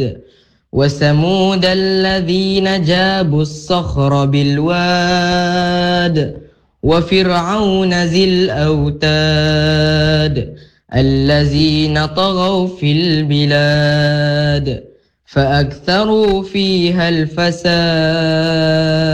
العباد وثمود الذين جابوا الصخر بالواد وفرعون ذي الأوتاد الذين طغوا في البلاد فأكثروا فيها الفساد